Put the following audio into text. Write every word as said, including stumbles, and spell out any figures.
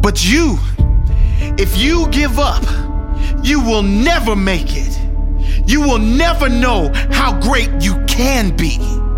But you, if you give up, you will never make it. You will never know how great you can be.